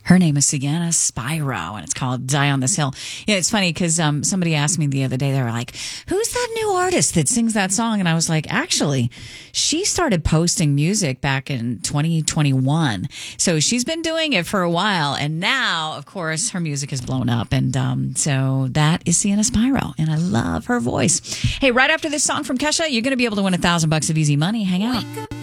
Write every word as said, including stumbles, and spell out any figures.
Her name is Sienna Spyro, and it's called Die on This Hill. Yeah, it's funny because um, somebody asked me the other day, they were like, who's that new artist that sings that song? And I was like, actually, she started posting music back in twenty twenty-one. So she's been doing it for a while. And now, of course, her music has blown up. And um, so that is Sienna Spyro, and I love her voice. Hey, right after this song from Kesha, you're going to be able to win a thousand bucks of easy money. Hang out.